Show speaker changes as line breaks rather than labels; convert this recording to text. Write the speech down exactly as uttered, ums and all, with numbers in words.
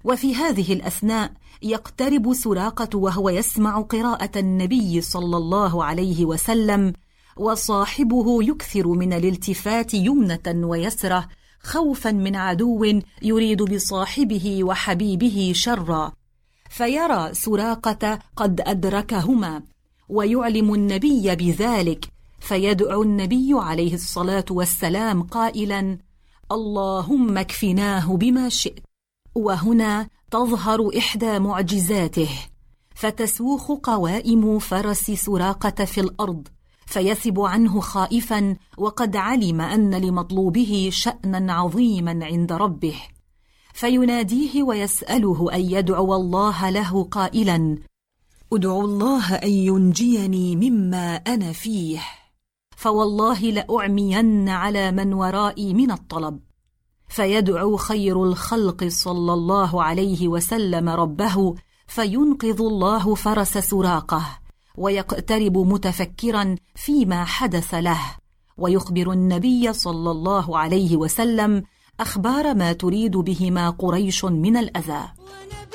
وفي هذه الأثناء يقترب سراقة وهو يسمع قراءة النبي صلى الله عليه وسلم، وصاحبه يكثر من الالتفات يمنة ويسرة خوفا من عدو يريد بصاحبه وحبيبه شرا، فيرى سراقة قد أدركهما ويعلم النبي بذلك، فيدعو النبي عليه الصلاة والسلام قائلا: اللهم اكفناه بما شئت. وهنا تظهر إحدى معجزاته، فتسوخ قوائم فرس سراقة في الأرض، فيثب عنه خائفا وقد علم أن لمطلوبه شأنا عظيما عند ربه، فيناديه ويسأله أن يدعو الله له قائلا: أدعو الله أن ينجيني مما أنا فيه، فوالله لأعمين على من ورائي من الطلب. فيدعو خير الخلق صلى الله عليه وسلم ربه، فينقذ الله فرس سراقة، ويقترب متفكرا فيما حدث له، ويخبر النبي صلى الله عليه وسلم أخبار ما تريد بهما قريش من الأذى.